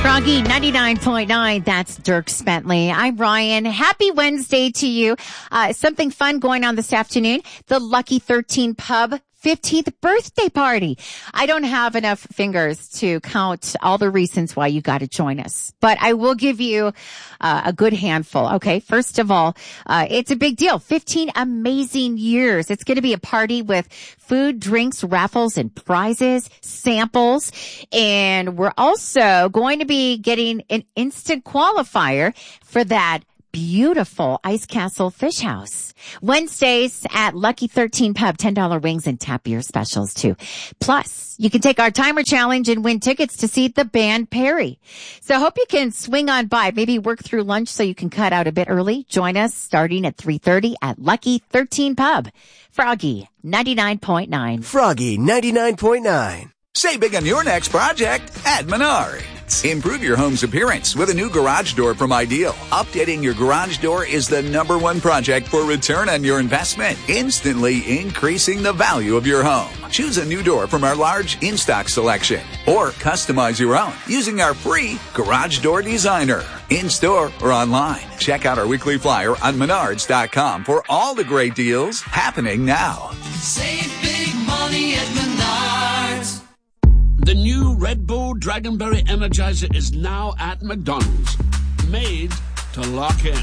Froggy 99.9. That's Dirk Bentley. I'm Ryan. Happy Wednesday to you. Something fun going on this afternoon. The Lucky 13 Pub 15th birthday party. I don't have enough fingers to count all the reasons why you got to join us, but I will give you a good handful. Okay. First of all, it's a big deal. 15 amazing years. It's going to be a party with food, drinks, raffles, and prizes, samples. And we're also going to be getting an instant qualifier for that beautiful Ice Castle Fish House. Wednesdays at Lucky 13 Pub, $10 wings and tap beer specials too. Plus, you can take our timer challenge and win tickets to see the band Perry. So I hope you can swing on by, maybe work through lunch so you can cut out a bit early. Join us starting at 3:30 at Lucky 13 Pub. Froggy 99.9. Froggy 99.9. Save big on your next project at Menards. Improve your home's appearance with a new garage door from Ideal. Updating your garage door is the #1 project for return on your investment, instantly increasing the value of your home. Choose a new door from our large in-stock selection or customize your own using our free Garage Door Designer. In-store or online. Check out our weekly flyer on Menards.com for all the great deals happening now. Save big money at Menards. The new Red Bull Dragonberry Energizer is now at McDonald's. Made to lock in.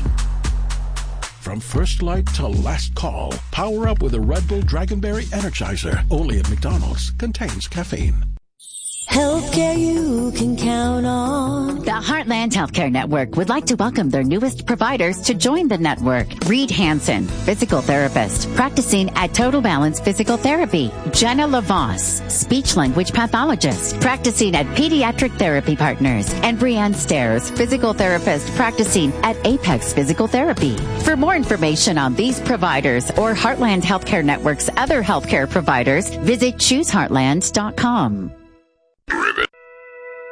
From first light to last call, power up with a Red Bull Dragonberry Energizer. Only at McDonald's. Contains caffeine. Healthcare you can count on. The Heartland Healthcare Network would like to welcome their newest providers to join the network. Reed Hansen, physical therapist, practicing at Total Balance Physical Therapy. Jenna LaVoss, speech-language pathologist, practicing at Pediatric Therapy Partners. And Brianne Stairs, physical therapist, practicing at Apex Physical Therapy. For more information on these providers or Heartland Healthcare Network's other healthcare providers, visit ChooseHeartland.com.